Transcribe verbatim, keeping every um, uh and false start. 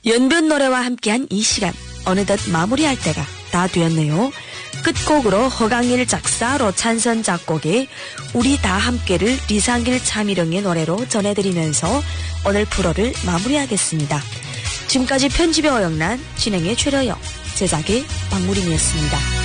연변 노래와 함께한 이 시간 어느덧 마무리할 때가 다 되었네요. 끝곡으로 허강일 작사 로찬선 작곡의 우리 다 함께를 리상길 차미령의 노래로 전해드리면서 오늘 프로를 마무리하겠습니다. 지금까지 편집의 어영란, 진행의 최려영, 제작의 박무림이었습니다.